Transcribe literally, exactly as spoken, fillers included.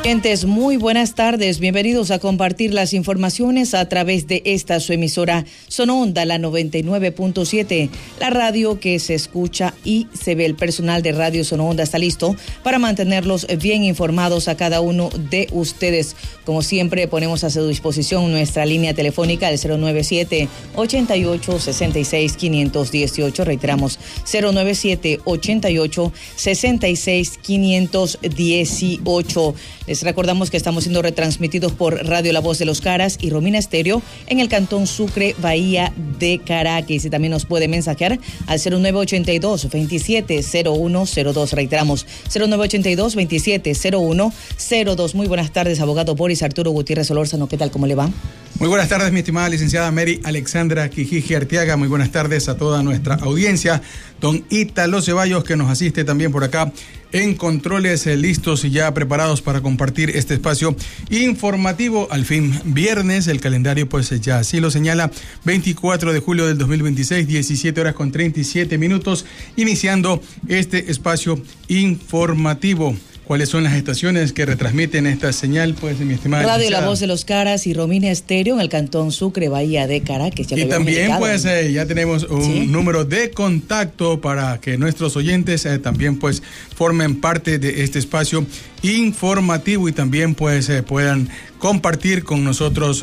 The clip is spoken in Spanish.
Gentes, muy buenas tardes. Bienvenidos a compartir las informaciones a través de esta su emisora Sononda, la noventa y nueve punto siete, la radio que se escucha y se ve. El personal de Radio Sononda está listo para mantenerlos bien informados a cada uno de ustedes. Como siempre, ponemos a su disposición nuestra línea telefónica al cero nueve siete, ochenta y ocho, sesenta y seis, quinientos dieciocho. Reiteramos, cero nueve siete, ochenta y ocho, sesenta y seis, quinientos dieciocho. Les recordamos que estamos siendo retransmitidos por Radio La Voz de los Caras y Romina Estéreo en el Cantón Sucre, Bahía de Caracas. Y también nos puede mensajear al cero nueve ochenta y dos, veintisiete, cero uno cero dos. Reiteramos, cero nueve ochenta y dos, veintisiete, cero uno cero dos. Muy buenas tardes, abogado Boris Arturo Gutiérrez Solórzano. ¿Qué tal? ¿Cómo le va? Muy buenas tardes, mi estimada licenciada Mary Alexandra Quijiji Arteaga. Muy buenas tardes a toda nuestra audiencia. Don Ítalo Ceballos, que nos asiste también por acá en controles, eh, listos y ya preparados para compartir este espacio informativo. Al fin viernes, el calendario pues ya así lo señala, veinticuatro de julio del dos mil veintiséis, diecisiete horas con treinta y siete minutos, iniciando este espacio informativo. ¿Cuáles son las estaciones que retransmiten esta señal? Pues, mi estimada Radio licenciada. La Voz de los Caras y Romina Estéreo en el Cantón Sucre, Bahía de Caracas. Y también, pues, eh, ya tenemos un ¿Sí? número de contacto para que nuestros oyentes eh, también, pues, formen parte de este espacio informativo y también, pues, eh, puedan compartir con nosotros